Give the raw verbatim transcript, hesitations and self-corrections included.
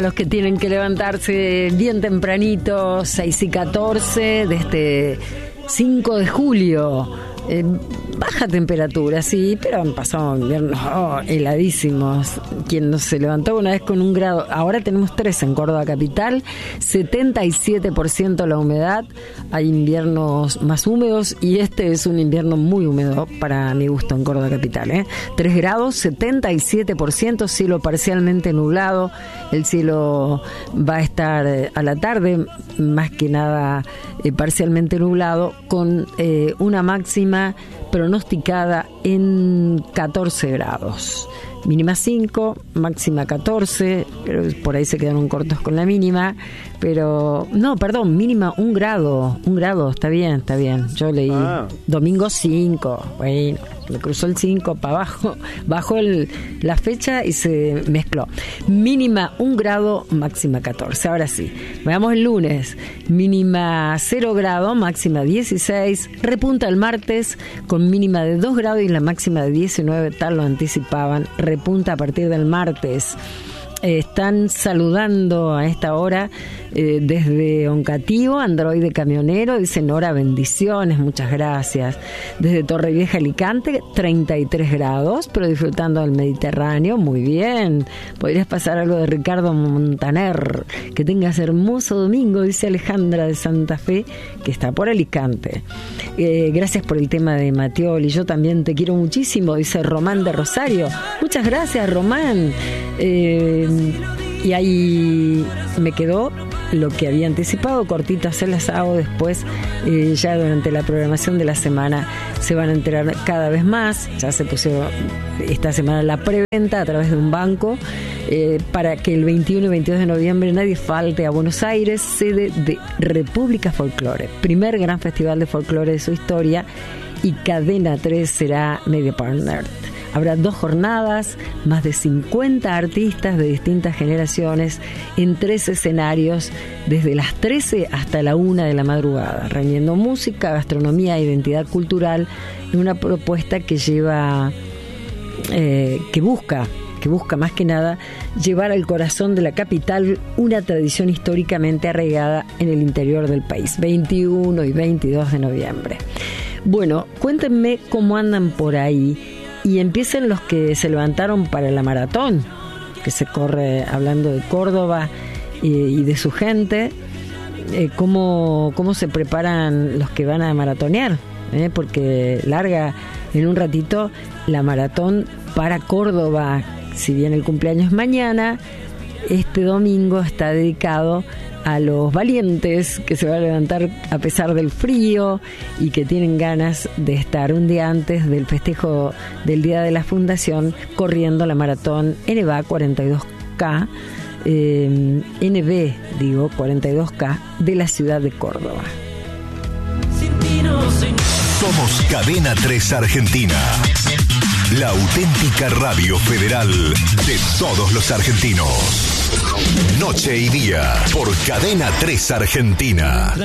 para los que tienen que levantarse bien tempranito, seis y catorce de este cinco de julio. Eh, baja temperatura, sí, pero han pasado inviernos oh, heladísimos. Quien se levantó una vez con un grado, ahora tenemos tres en Córdoba capital, setenta y siete por ciento la humedad. Hay inviernos más húmedos y este es un invierno muy húmedo para mi gusto en Córdoba capital, ¿eh? tres grados, setenta y siete por ciento, cielo parcialmente nublado. El cielo va a estar eh, a la tarde, más que nada eh, parcialmente nublado, con eh, una máxima pronosticada en catorce grados. Mínima cinco, máxima catorce, pero por ahí se quedaron cortos con la mínima, pero no, perdón, mínima un grado, un grado, está bien, está bien. Yo leí ah. domingo cinco, bueno, me cruzó el cinco para abajo, bajó el, la fecha y se mezcló. Mínima un grado, máxima catorce. Ahora sí, veamos el lunes, mínima cero grado, máxima dieciséis, repunta el martes con mínima de dos grados y la máxima de diecinueve, tal lo anticipaban, repunta a partir del martes. Eh, están saludando a esta hora eh, desde Oncativo, Androide Camionero, dice Nora, bendiciones, muchas gracias. Desde Torrevieja, Alicante, treinta y tres grados, pero disfrutando del Mediterráneo, muy bien. Podrías pasar algo de Ricardo Montaner. Que tengas hermoso domingo, dice Alejandra de Santa Fe, que está por Alicante. Eh, gracias por el tema de Matioli, yo también te quiero muchísimo, dice Román de Rosario. Muchas gracias, Román. Eh, y ahí me quedó lo que había anticipado, cortitas se las hago después, eh, ya durante la programación de la semana se van a enterar cada vez más. Ya se pusieron esta semana la preventa a través de un banco eh, para que el veintiuno y veintidós de noviembre nadie falte a Buenos Aires, sede de República Folklore, primer gran festival de folclore de su historia, y Cadena tres será media partner. Habrá dos jornadas, más de cincuenta artistas de distintas generaciones en tres escenarios, desde las trece hasta la una de la madrugada, reuniendo música, gastronomía e identidad cultural en una propuesta que lleva, eh, que busca, que busca más que nada llevar al corazón de la capital una tradición históricamente arraigada en el interior del país, veintiuno y veintidós de noviembre. Bueno, cuéntenme cómo andan por ahí. Y empiecen los que se levantaron para la maratón, que se corre, hablando de Córdoba y, y de su gente, eh, cómo, cómo se preparan los que van a maratonear, eh, porque larga en un ratito la maratón para Córdoba. Si bien el cumpleaños es mañana, este domingo está dedicado a los valientes que se van a levantar a pesar del frío y que tienen ganas de estar un día antes del festejo del Día de la Fundación corriendo la maratón N B A cuarenta y dos K, eh, N B, digo, cuarenta y dos K de la ciudad de Córdoba. Somos Cadena tres Argentina, la auténtica radio federal de todos los argentinos. Noche y día por Cadena tres Argentina.